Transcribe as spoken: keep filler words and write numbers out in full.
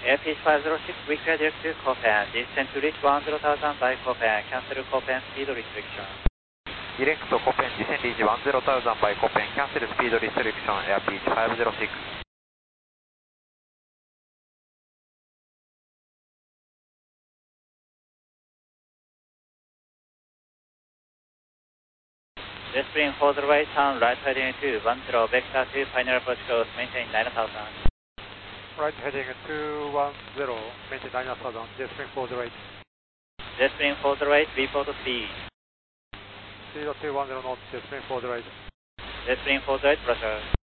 Airfish five zero six, we clear direct to Copen. Descend to reach one zero thousand by Copen. Cancel Copen speed restriction. Direct to Copen, descend reach one zero thousand by Copen. Cancel speed restriction, Airfish five zero six. Jet spring for the right, turn right heading to one zero, vector to final approach course, maintain nine thousand. Right heading two one zero, maintain nine thousand, jet spring for the right. Jet spring for the right, report speed. Speed two one zero knots, jet spring for the right. Jet spring for the right, pressure.